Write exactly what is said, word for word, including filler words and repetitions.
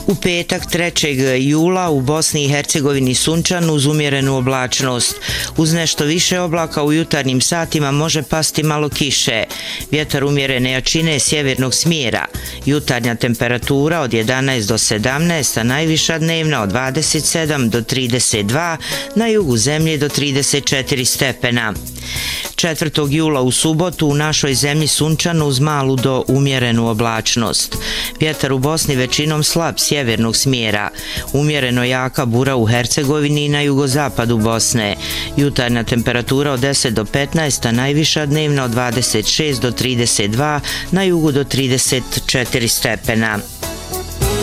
U petak trećeg jula u Bosni i Hercegovini sunčan uz umjerenu oblačnost. Uz nešto više oblaka u jutarnjim satima može pasti malo kiše. Vjetar umjerene jačine sjevernog smjera. Jutarnja temperatura od jedanaest do sedamnaest, a najviša dnevna od dvadeset sedam do trideset dva, na jugu zemlje do trideset četiri stepena. četvrtog jula u subotu u našoj zemlji sunčano uz malu do umjerenu oblačnost. Vjetar u Bosni većinom slab sjevernog smjera. Umjereno jaka bura u Hercegovini i na jugozapadu Bosne. Jutarnja temperatura od deset do petnaest, a najviša dnevna od dvadeset šest do trideset dva, na jugu do trideset četiri stepena.